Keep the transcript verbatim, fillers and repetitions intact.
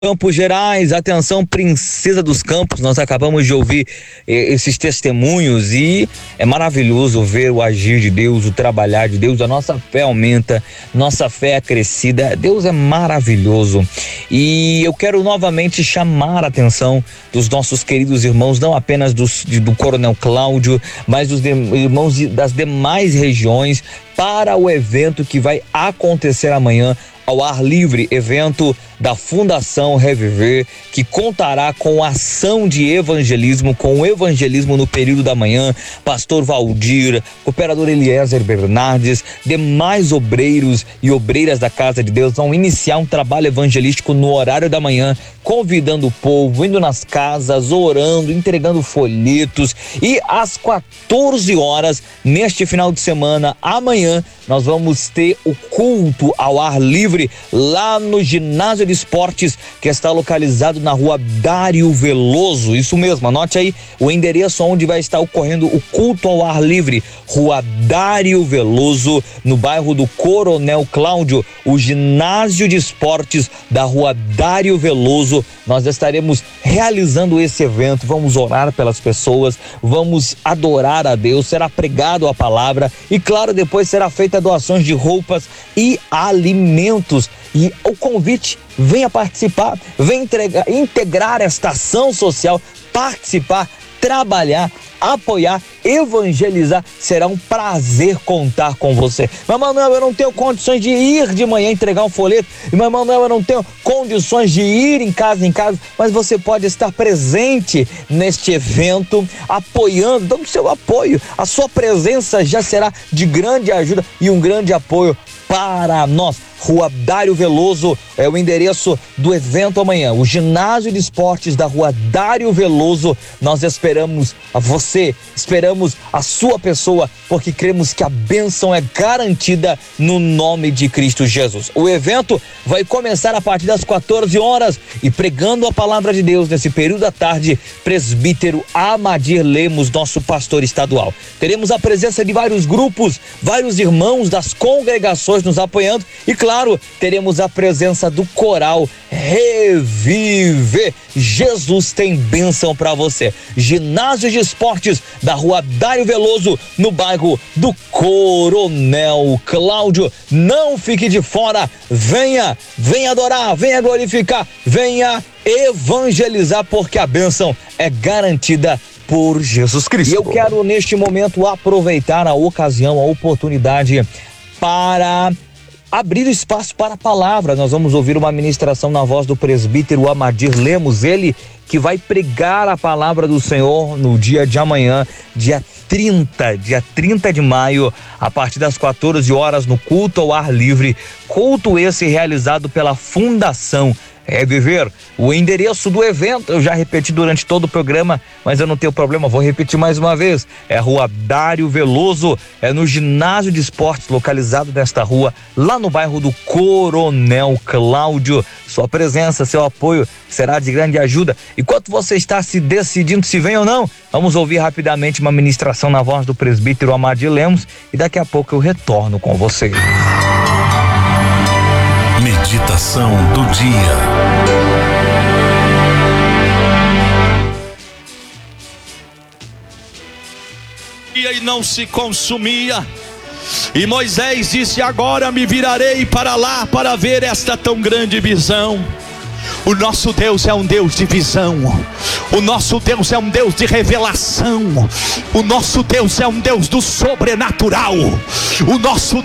Campos Gerais, atenção, Princesa dos Campos, nós acabamos de ouvir eh, esses testemunhos e é maravilhoso ver o agir de Deus, o trabalhar de Deus, a nossa fé aumenta, nossa fé é crescida, Deus é maravilhoso. E eu quero novamente chamar a atenção dos nossos queridos irmãos, não apenas dos, do Coronel Cláudio, mas dos de, irmãos das demais regiões, para o evento que vai acontecer amanhã ao ar livre, evento da Fundação Reviver, que contará com ação de evangelismo, com o evangelismo no período da manhã. Pastor Valdir, cooperador Eliezer Bernardes, demais obreiros e obreiras da Casa de Deus vão iniciar um trabalho evangelístico no horário da manhã, convidando o povo, indo nas casas, orando, entregando folhetos, e às quatorze horas, neste final de semana, amanhã, nós vamos ter o culto ao ar livre lá no ginásio de esportes, que está localizado na rua Dário Veloso. Isso mesmo, anote aí o endereço onde vai estar ocorrendo o culto ao ar livre, rua Dário Veloso, no bairro do Coronel Cláudio, o ginásio de esportes da rua Dário Veloso. Nós estaremos realizando esse evento, vamos orar pelas pessoas, vamos adorar a Deus, será pregado a palavra e, claro, depois será feita doações de roupas e alimentos. E o convite, venha participar, venha entregar, integrar esta ação social, participar, trabalhar, apoiar, evangelizar. Será um prazer contar com você. Mas, Manuel, eu não tenho condições de ir de manhã entregar um folheto. Mas, Manuel, eu não tenho condições de ir em casa em casa. Mas você pode estar presente neste evento, apoiando, dando seu apoio. A sua presença já será de grande ajuda e um grande apoio para nós. Rua Dário Veloso é o endereço do evento amanhã, o ginásio de esportes da rua Dário Veloso. Nós esperamos a você, esperamos a sua pessoa, porque cremos que a bênção é garantida no nome de Cristo Jesus. O evento vai começar a partir das quatorze horas e pregando a palavra de Deus nesse período da tarde, presbítero Amadir Lemos, nosso pastor estadual. Teremos a presença de vários grupos, vários irmãos das congregações nos apoiando e, claro, Claro, teremos a presença do coral Reviver. Jesus tem bênção para você. Ginásio de esportes da rua Dário Veloso, no bairro do Coronel Cláudio. Não fique de fora. Venha, venha adorar, venha glorificar, venha evangelizar, porque a bênção é garantida por Jesus Cristo. E eu quero neste momento aproveitar a ocasião, a oportunidade para abrir espaço para a palavra. Nós vamos ouvir uma ministração na voz do presbítero Amadir Lemos, ele que vai pregar a palavra do Senhor no dia de amanhã, dia trinta, dia trinta de maio, a partir das quatorze horas, no culto ao ar livre. Culto esse realizado pela Fundação Reviver. O endereço do evento eu já repeti durante todo o programa, mas eu não tenho problema, vou repetir mais uma vez. É rua Dário Veloso, é no ginásio de esportes localizado nesta rua, lá no bairro do Coronel Cláudio. Sua presença, seu apoio será de grande ajuda. Enquanto você está se decidindo se vem ou não, vamos ouvir rapidamente uma ministração na voz do presbítero Amadir Lemos e daqui a pouco eu retorno com você. Meditação do dia. E não se consumia. E Moisés disse: agora me virarei para lá para ver esta tão grande visão. O nosso Deus é um Deus de visão. O nosso Deus é um Deus de revelação. O nosso Deus é um Deus do sobrenatural. O nosso